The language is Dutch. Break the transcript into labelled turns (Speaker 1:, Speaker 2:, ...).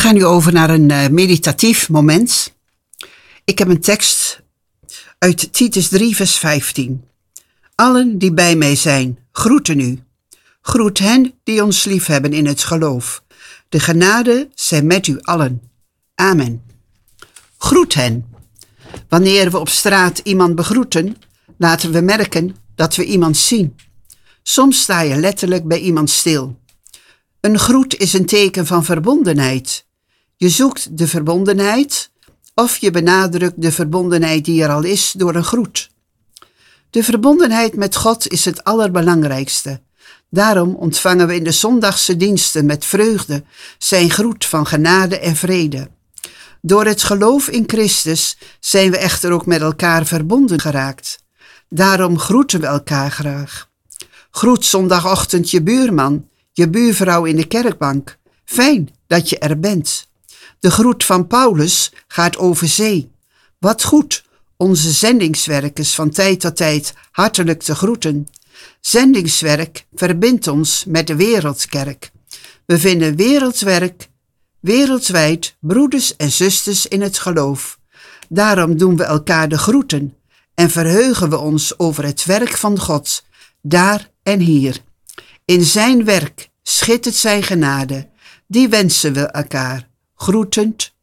Speaker 1: gaan nu over naar een meditatief moment. Ik heb een tekst uit Titus 3 vers 15. Allen die bij mij zijn, groeten u. Groet hen die ons lief hebben in het geloof. De genade zij met u allen. Amen. Groet hen. Wanneer we op straat iemand begroeten, laten we merken dat we iemand zien. Soms sta je letterlijk bij iemand stil. Een groet is een teken van verbondenheid. Je zoekt de verbondenheid of je benadrukt de verbondenheid die er al is door een groet. De verbondenheid met God is het allerbelangrijkste. Daarom ontvangen we in de zondagse diensten met vreugde zijn groet van genade en vrede. Door het geloof in Christus zijn we echter ook met elkaar verbonden geraakt. Daarom groeten we elkaar graag. Groet zondagochtend je buurman, je buurvrouw in de kerkbank. Fijn dat je er bent. De groet van Paulus gaat over zee. Wat goed onze zendingswerkers van tijd tot tijd hartelijk te groeten. Zendingswerk verbindt ons met de wereldkerk. We vinden wereldwijd broeders en zusters in het geloof. Daarom doen we elkaar de groeten en verheugen we ons over het werk van God, daar en hier. In zijn werk schittert zijn genade, die wensen we elkaar groetend